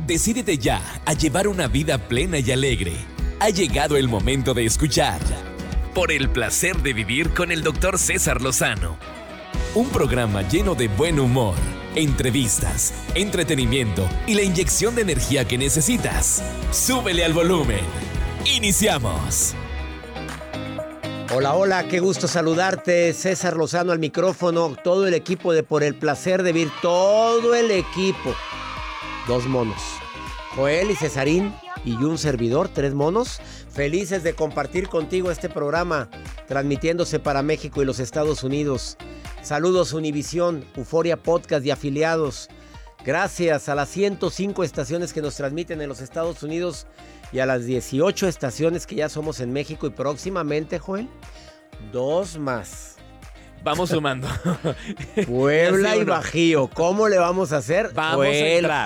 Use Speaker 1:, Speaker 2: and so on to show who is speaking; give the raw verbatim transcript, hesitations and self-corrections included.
Speaker 1: Decídete ya a llevar una vida plena y alegre. Ha llegado el momento de escuchar Por el placer de vivir con el doctor César Lozano. Un programa lleno de buen humor, entrevistas, entretenimiento y la inyección de energía que necesitas. Súbele al volumen. ¡Iniciamos!
Speaker 2: Hola, hola, qué gusto saludarte. César Lozano al micrófono, todo el equipo de Por el placer de vivir, todo el equipo. Dos monos, Joel y Cesarín y un servidor, tres monos, felices de compartir contigo este programa, transmitiéndose para México y los Estados Unidos. Saludos Univisión, Euforia Podcast y afiliados. Gracias a las ciento cinco estaciones que nos transmiten en los Estados Unidos y a las dieciocho estaciones que ya somos en México y próximamente, Joel, dos más.
Speaker 1: Vamos sumando.
Speaker 2: Puebla y Bajío, ¿cómo le vamos a hacer?
Speaker 1: Vamos
Speaker 2: Joel,
Speaker 1: a entrar.